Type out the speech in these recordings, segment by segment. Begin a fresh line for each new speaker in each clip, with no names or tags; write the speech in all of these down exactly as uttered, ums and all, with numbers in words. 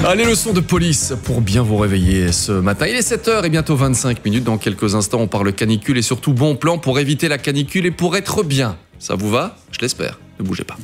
Allez, leçon de police pour bien vous réveiller ce matin. Il est sept heures et bientôt vingt-cinq minutes. Dans quelques instants, on parle canicule et surtout bon plan pour éviter la canicule et pour être bien. Ça vous va? Je l'espère. Ne bougez pas.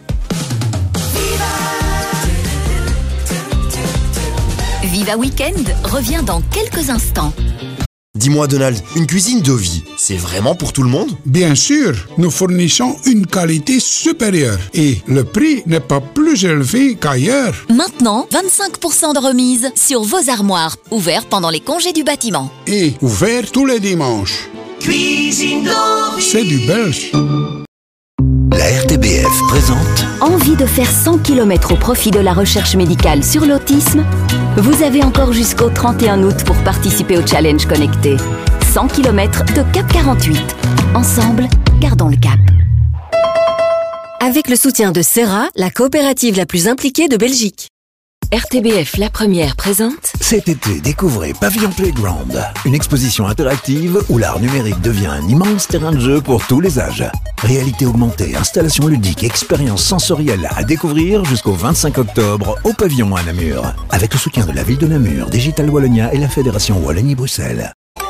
Viva Weekend revient dans quelques instants.
Dis-moi Donald, une cuisine de vie, c'est vraiment pour tout le monde?
Bien sûr, nous fournissons une qualité supérieure et le prix n'est pas plus élevé qu'ailleurs.
Maintenant, vingt-cinq pour cent de remise sur vos armoires, ouverts pendant les congés du bâtiment.
Et ouvert tous les dimanches.
Cuisine de vie.
C'est du belge.
La R T B F présente
Envie de faire cent kilomètres au profit de la recherche médicale sur l'autisme? Vous avez encore jusqu'au trente et un août pour participer au challenge connecté. cent kilomètres de Cap quarante-huit. Ensemble, gardons le cap.
Avec le soutien de Serra, la coopérative la plus impliquée de Belgique. R T B F La Première présente.
Cet été, découvrez Pavillon Playground, une exposition interactive où l'art numérique devient un immense terrain de jeu pour tous les âges. Réalité augmentée, installations ludiques, expériences sensorielles à découvrir jusqu'au vingt-cinq octobre au Pavillon à Namur. Avec le soutien de la ville de Namur, Digital Wallonia et la Fédération Wallonie-Bruxelles.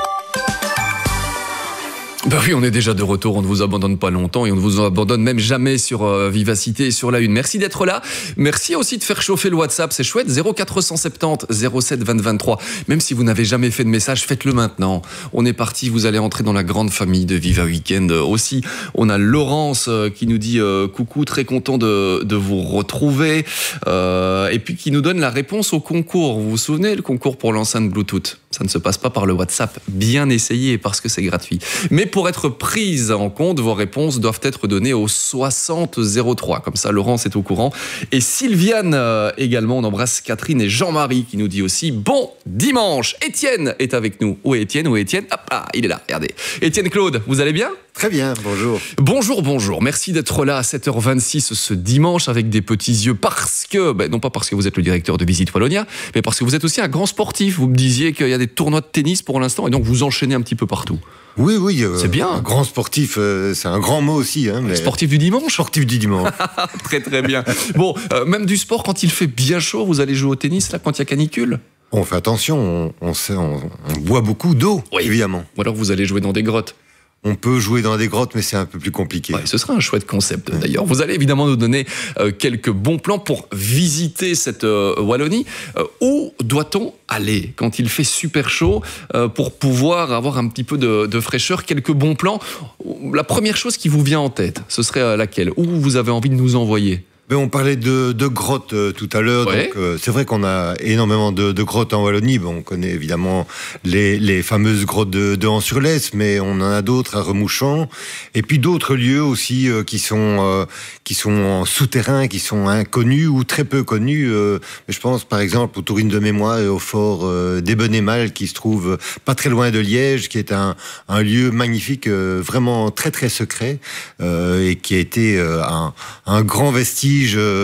Ben oui, on est déjà de retour, on ne vous abandonne pas longtemps et on ne vous abandonne même jamais sur euh, Vivacité et sur la Une. Merci d'être là. Merci aussi de faire chauffer le WhatsApp, c'est chouette. zéro quatre cent soixante-dix zéro sept vingt vingt-trois. Même si vous n'avez jamais fait de message, faites-le maintenant. On est parti, vous allez entrer dans la grande famille de Viva Weekend. Aussi, on a Laurence euh, qui nous dit euh, coucou, très content de, de vous retrouver. Euh, et puis qui nous donne la réponse au concours. Vous vous souvenez, le concours pour l'enceinte Bluetooth? Ça ne se passe pas par le WhatsApp. Bien essayé parce que c'est gratuit. Mais pour être prise en compte, vos réponses doivent être données au soixante zéro trois. Comme ça, Laurence est au courant. Et Sylviane euh, également. On embrasse Catherine et Jean-Marie qui nous dit aussi bon dimanche. Étienne est avec nous. Où est Étienne? Où est Étienne? Hop là, il est là, regardez. Étienne Claude, vous allez bien?
Très bien, bonjour.
Bonjour, bonjour. Merci d'être là à sept heures vingt-six ce dimanche avec des petits yeux parce que, ben non pas parce que vous êtes le directeur de Visite Wallonia, mais parce que vous êtes aussi un grand sportif. Vous me disiez qu'il y a des tournois de tennis pour l'instant et donc vous enchaînez un petit peu partout.
Oui, oui. Euh,
c'est bien.
Un grand sportif, euh, c'est un grand mot aussi. Hein, mais...
Sportif du dimanche?
Sportif du dimanche.
Très très bien. Bon, euh, même du sport, quand il fait bien chaud, vous allez jouer au tennis, là, quand il y a canicule?
On fait attention, on, on, sait, on, on boit beaucoup d'eau, oui. Évidemment.
Ou alors vous allez jouer dans des grottes?
On peut jouer dans des grottes, mais c'est un peu plus compliqué.
Ouais, ce sera un chouette concept d'ailleurs. Vous allez évidemment nous donner euh, quelques bons plans pour visiter cette euh, Wallonie. Euh, où doit-on aller quand il fait super chaud euh, pour pouvoir avoir un petit peu de, de fraîcheur? Quelques bons plans. La première chose qui vous vient en tête, ce serait euh, laquelle? Où vous avez envie de nous envoyer?
Mais on parlait de, de grottes euh, tout à l'heure, ouais. donc euh, c'est vrai qu'on a énormément de, de grottes en Wallonie. Bon, on connaît évidemment les, les fameuses grottes de, de Hans-sur-Lesse, mais on en a d'autres à Remouchant, et puis d'autres lieux aussi euh, qui sont euh, qui sont souterrains, qui sont inconnus ou très peu connus. Euh, je pense par exemple aux Tourines de Mémoire et au fort euh, d'Ebenémal qui se trouve pas très loin de Liège, qui est un, un lieu magnifique, euh, vraiment très très secret, euh, et qui a été euh, un, un grand vestige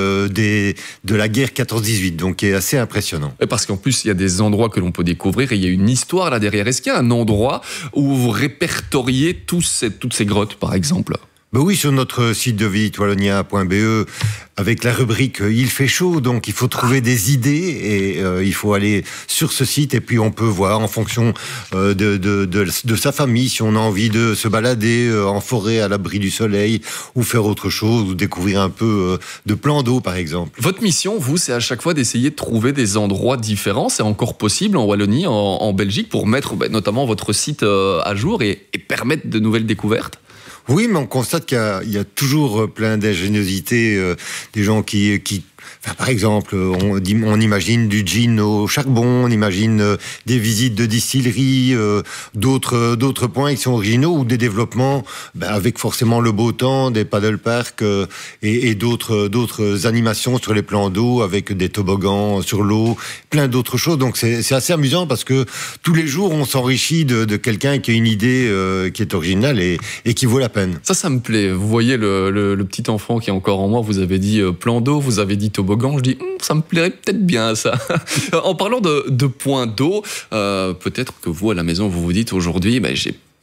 Des, de la guerre quatorze dix-huit, donc qui est assez impressionnant.
Et parce qu'en plus, il y a des endroits que l'on peut découvrir et il y a une histoire là derrière. Est-ce qu'il y a un endroit où vous répertoriez tous ces, toutes ces grottes, par exemple?
Ben oui, sur notre site de visite wallonia point b e, avec la rubrique « Il fait chaud », donc il faut trouver des idées et euh, il faut aller sur ce site et puis on peut voir en fonction euh, de, de, de, de sa famille si on a envie de se balader euh, en forêt à l'abri du soleil ou faire autre chose ou découvrir un peu euh, de plans d'eau par exemple.
Votre mission, vous, c'est à chaque fois d'essayer de trouver des endroits différents. C'est encore possible en Wallonie, en, en Belgique, pour mettre ben, notamment votre site euh, à jour et, et permettre de nouvelles découvertes?
Oui, mais on constate qu'il y a, il y a toujours plein d'ingéniosité, euh, des gens qui, qui Enfin, par exemple, on, on imagine du gin au charbon, on imagine euh, des visites de distilleries, euh, d'autres, euh, d'autres points qui sont originaux ou des développements ben, avec forcément le beau temps, des paddle parks euh, et, et d'autres, d'autres animations sur les plans d'eau avec des toboggans sur l'eau, plein d'autres choses. Donc c'est, c'est assez amusant parce que tous les jours on s'enrichit de, de quelqu'un qui a une idée euh, qui est originale et, et qui vaut la peine.
Ça, ça me plaît. Vous voyez le, le, le petit enfant qui est encore en moi, vous avez dit euh, plan d'eau, vous avez dit toboggan, je dis hm, ça me plairait peut-être bien ça. En parlant de, de points d'eau, euh, peut-être que vous à la maison vous vous dites aujourd'hui, ben, j'ai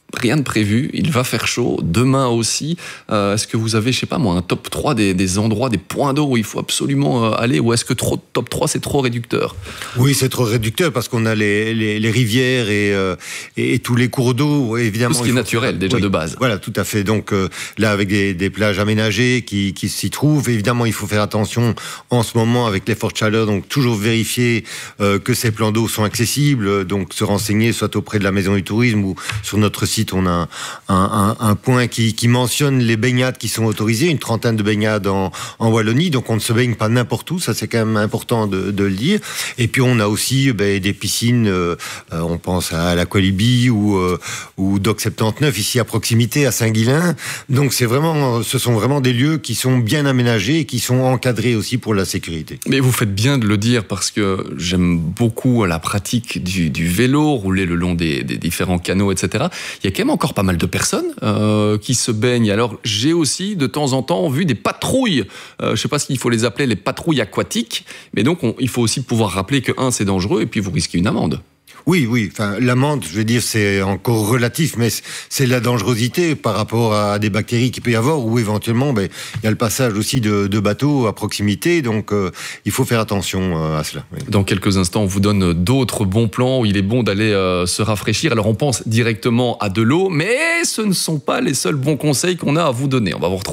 rien de prévu, il va faire chaud, demain aussi. Euh, est-ce que vous avez, je sais pas moi, un top trois des, des endroits, des points d'eau où il faut absolument euh, aller, ou est-ce que trop, top trois c'est trop réducteur?
Oui, c'est trop réducteur parce qu'on a les, les, les rivières et, euh, et, et tous les cours d'eau, évidemment.
Tout ce qui est naturel
faire...
déjà
oui,
de base.
Voilà, tout à fait. Donc euh, là, avec des, des plages aménagées qui, qui s'y trouvent, évidemment, il faut faire attention en ce moment avec les fortes chaleurs, donc toujours vérifier euh, que ces plans d'eau sont accessibles, donc se renseigner soit auprès de la maison du tourisme ou sur notre site. On a un, un, un point qui, qui mentionne les baignades qui sont autorisées, une trentaine de baignades en, en Wallonie, donc on ne se baigne pas n'importe où, ça c'est quand même important de, de le dire. Et puis on a aussi ben, des piscines, euh, on pense à l'Aqualibi ou, euh, ou Dock soixante-dix-neuf ici à proximité, à Saint-Guilain. Donc c'est vraiment, ce sont vraiment des lieux qui sont bien aménagés et qui sont encadrés aussi pour la sécurité.
Mais vous faites bien de le dire parce que j'aime beaucoup la pratique du, du vélo, rouler le long des, des différents canaux, et cetera. Il y a quand même encore pas mal de personnes euh, qui se baignent. Alors, j'ai aussi, de temps en temps, vu des patrouilles. Euh, je ne sais pas s'il faut les appeler les patrouilles aquatiques. Mais donc, on, il faut aussi pouvoir rappeler que, un, c'est dangereux, et puis vous risquez une amende.
Oui, oui. Enfin, l'amende, je veux dire, c'est encore relatif, mais c'est la dangerosité par rapport à des bactéries qu'il peut y avoir, ou éventuellement, ben, il y a le passage aussi de, de bateaux à proximité, donc euh, il faut faire attention euh, à cela. Oui.
Dans quelques instants, on vous donne d'autres bons plans où il est bon d'aller euh, se rafraîchir. Alors, on pense directement à de l'eau, mais ce ne sont pas les seuls bons conseils qu'on a à vous donner. On va vous retrouver